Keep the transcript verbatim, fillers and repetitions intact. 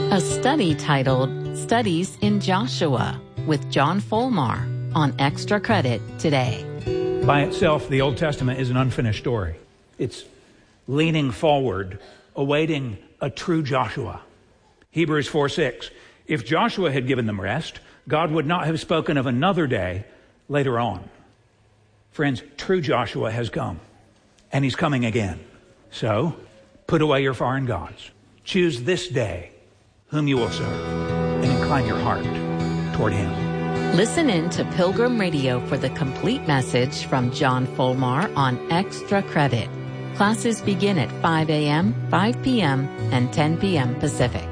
A study titled Studies in Joshua with John Fulmar on Extra Credit today. By itself, the Old Testament is an unfinished story. It's leaning forward, awaiting a true Joshua. Hebrews four six. If Joshua had given them rest, God would not have spoken of another day later on. Friends, true Joshua has come, and he's coming again. So, put away your foreign gods. Choose this day whom you will serve, and incline your heart toward him. Listen in to Pilgrim Radio for the complete message from John Fulmar on Extra Credit. Classes begin at five a.m., five p.m., and ten p.m. Pacific.